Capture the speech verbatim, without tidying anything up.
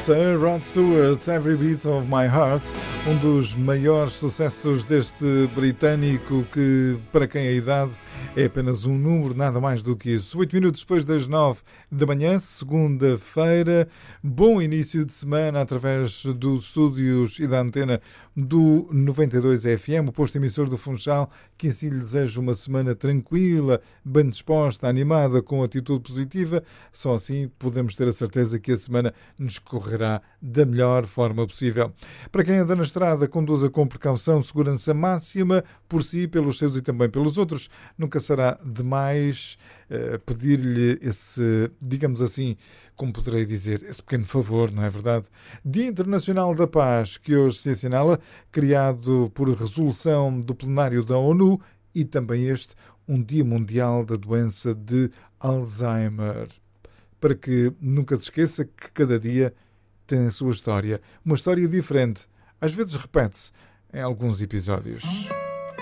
Sir Rod Stewart, Every Beat of My Heart, um dos maiores sucessos deste britânico que, para quem a idade é apenas um número, nada mais do que isso. Oito minutos depois das nove da manhã, segunda-feira, bom início de semana através dos estúdios e da antena do noventa e dois F M, o posto emissor do Funchal, que assim lhe desejo uma semana tranquila, bem disposta, animada, com atitude positiva. Só assim podemos ter a certeza que a semana nos correrá da melhor forma possível. Para quem anda na estrada, conduza com precaução, segurança máxima por si, pelos seus e também pelos outros. Nunca será demais uh, pedir-lhe esse, digamos assim, como poderei dizer, esse pequeno favor, não é verdade? Dia Internacional da Paz, que hoje se assinala, criado por resolução do plenário da ONU, e também este, um Dia Mundial da Doença de Alzheimer. Para que nunca se esqueça que cada dia tem a sua história. Uma história diferente. Às vezes repete-se em alguns episódios.